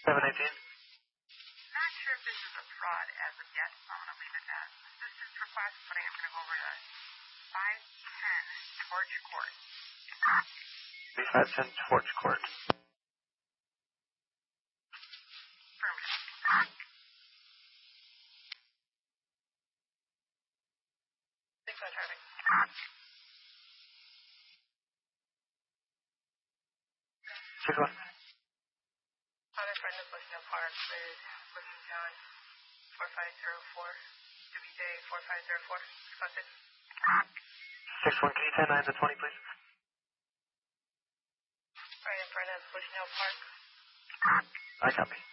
718. Not sure if this is a fraud as of yet, so I'm going to leave it at assistance request, but I am going to go over to 510 Torch Court. 510 Torch Court. Affirmative. Thanks on traffic. 61. Other friend of Bushnell Park with Bushy John 4504. WJ 4504. Discuss it. 61, can you 10-9 to 20, please? Right in front of Bushnell Park. I copy.